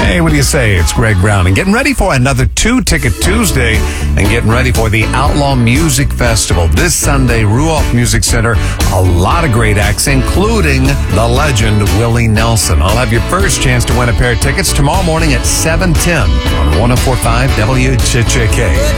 Hey, what do you say? It's Greg Brown. And getting ready for another 2-Ticket Tuesday and getting ready for the Outlaw Music Festival. This Sunday, Ruoff Music Center. A lot of great acts, including the legend Willie Nelson. I'll have your first chance to win a pair of tickets tomorrow morning at 7:10 on 104.5 WCHK.